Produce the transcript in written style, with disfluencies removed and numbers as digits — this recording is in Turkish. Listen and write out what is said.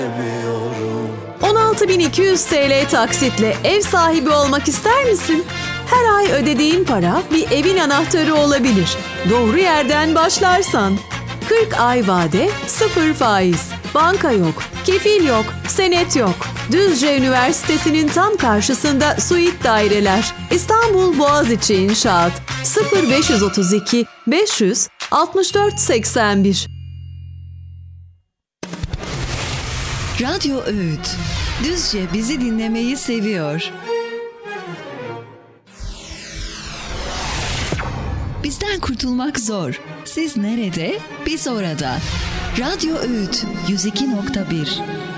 16.200 TL taksitle ev sahibi olmak ister misin? Her ay ödediğin para bir evin anahtarı olabilir. Doğru yerden başlarsan. 40 ay vade, 0 faiz. Banka yok, kefil yok, senet yok. Düzce Üniversitesi'nin tam karşısında suite daireler. İstanbul Boğaziçi İnşaat. 0532 500 64 81. Radyo Öğüt. Düzce bizi dinlemeyi seviyor. Bizden kurtulmak zor. Siz nerede? Biz orada. Radyo Öğüt 102.1